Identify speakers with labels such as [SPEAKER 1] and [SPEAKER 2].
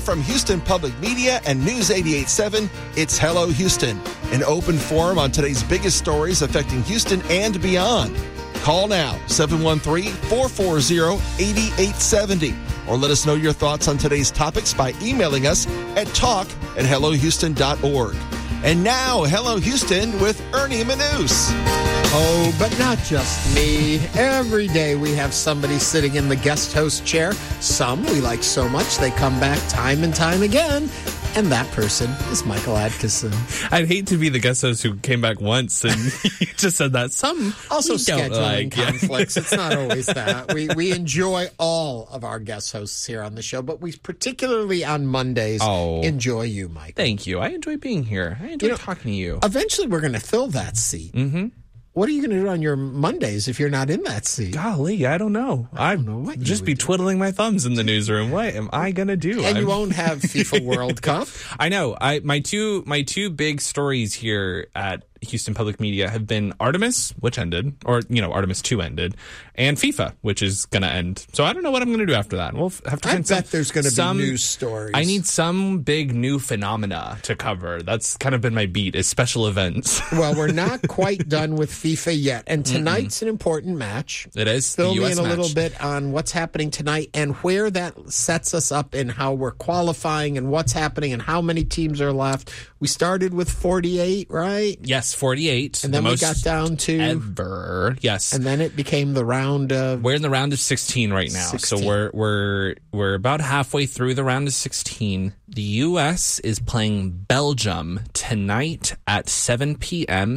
[SPEAKER 1] Live from Houston Public Media and News 88.7, it's Hello Houston, an open forum on today's biggest stories affecting Houston and beyond. Call now, 713-440-8870, or let us know your thoughts on today's topics by emailing us at talk@hellohouston.org. And now, Hello Houston with Ernie Manous.
[SPEAKER 2] Oh, but not just me. Every day we have somebody sitting in the guest host chair. Some we like so much they come back time and time again. And that person is Michael Adkison.
[SPEAKER 3] I'd hate to be the guest host who came back once and you just said that. Some
[SPEAKER 2] also scheduling conflicts.
[SPEAKER 3] Yeah.
[SPEAKER 2] It's not always that. We enjoy all of our guest hosts here on the show, but we particularly on Mondays enjoy you, Michael.
[SPEAKER 3] Thank you. I enjoy being here. I enjoy talking to you.
[SPEAKER 2] Eventually we're going to fill that seat.
[SPEAKER 3] Mm-hmm.
[SPEAKER 2] What are you going to do on your Mondays if you're not in that seat?
[SPEAKER 3] Golly, I don't know. I don't know what you just be twiddling my thumbs in the newsroom. What am I going to do?
[SPEAKER 2] And you won't have FIFA World Cup.
[SPEAKER 3] I know. My two big stories here at Houston Public Media have been Artemis, which ended, or, Artemis 2 ended, and FIFA, which is going to end. So I don't know what I'm going to do after that. We'll have to
[SPEAKER 2] I bet there's going to be news stories.
[SPEAKER 3] I need some big new phenomena to cover. That's kind of been my beat, is special events.
[SPEAKER 2] Well, we're not quite done with FIFA yet, and tonight's an important match.
[SPEAKER 3] It is.
[SPEAKER 2] Fill
[SPEAKER 3] the
[SPEAKER 2] me
[SPEAKER 3] US
[SPEAKER 2] in a
[SPEAKER 3] match.
[SPEAKER 2] little bit on what's happening tonight and where that sets us up in how we're qualifying and what's happening and how many teams are left. We started with 48, right?
[SPEAKER 3] Yes, 48.
[SPEAKER 2] And then we got down to
[SPEAKER 3] ever. Yes.
[SPEAKER 2] And then it became the round of
[SPEAKER 3] We're in the round of 16 right now.
[SPEAKER 2] 16.
[SPEAKER 3] So we're about halfway through the round of 16. The US is playing Belgium tonight at 7 p.m.